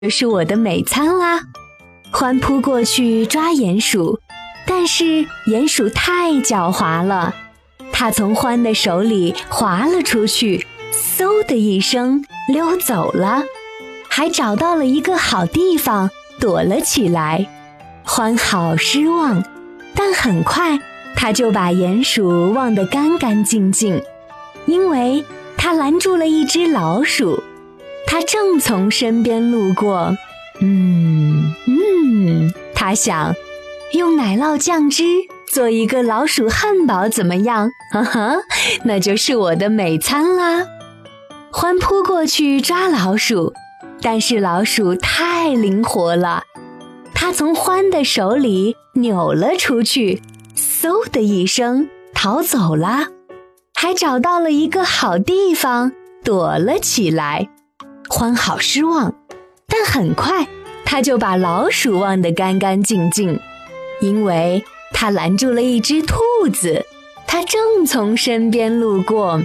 是我的美餐啦。獾扑过去抓鼹鼠，但是鼹鼠太狡猾了，它从獾的手里滑了出去，嗖的一声溜走了，还找到了一个好地方躲了起来。獾好失望，但很快他就把鼹鼠忘得干干净净，因为他拦住了一只老鼠，它正从身边路过。他想，用奶酪酱汁做一个老鼠汉堡怎么样？那就是我的美餐啦。獾扑过去抓老鼠，但是老鼠太灵活了，它从獾的手里扭了出去，嗖的一声逃走了，还找到了一个好地方躲了起来。獾好失望，但很快他就把老鼠忘得干干净净，因为他拦住了一只兔子，它正从身边路过。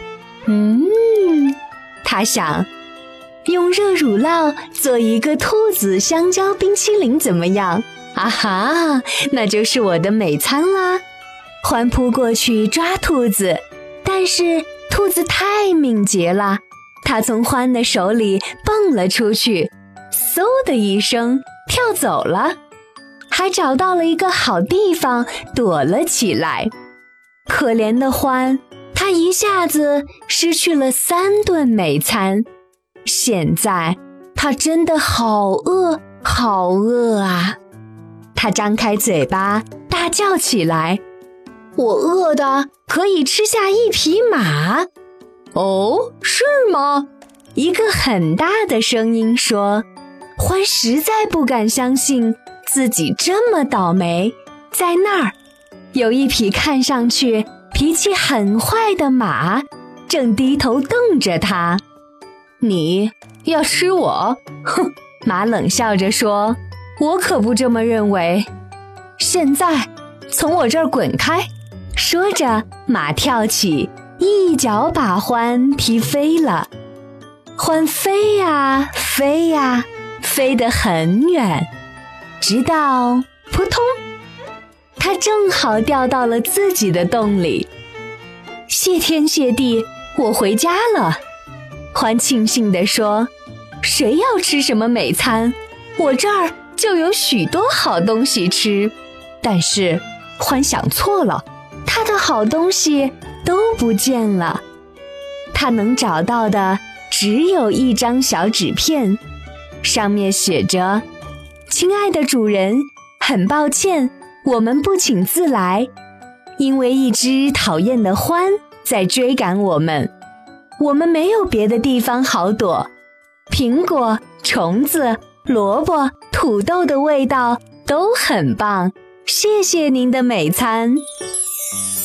他想，用热乳酪做一个兔子香蕉冰淇淋怎么样？那就是我的美餐啦。獾扑过去抓兔子，但是兔子太敏捷了，它从獾的手里蹦了出去，嗖的一声跳走了，还找到了一个好地方躲了起来。可怜的獾，他一下子失去了3顿美餐，现在他真的好饿好饿啊！他张开嘴巴大叫起来，我饿得可以吃下1匹马。哦，是吗？一个很大的声音说。獾实在不敢相信自己这么倒霉，在那儿有1匹看上去脾气很坏的马，正低头瞪着他。你要吃我？哼！马冷笑着说，我可不这么认为。现在从我这儿滚开！说着，马跳起，一脚把獾踢飞了。獾飞呀飞呀，飞得很远，直到扑通，它正好掉到了自己的洞里。谢天谢地，我回家了。獾庆幸地说，谁要吃什么美餐，我这儿就有许多好东西吃。但是獾想错了，他的好东西都不见了，他能找到的只有一张小纸片，上面写着，亲爱的主人，很抱歉，我们不请自来，因为一只讨厌的獾在追赶我们，我们没有别的地方好躲，苹果、虫子、萝卜、土豆的味道都很棒，谢谢您的美餐。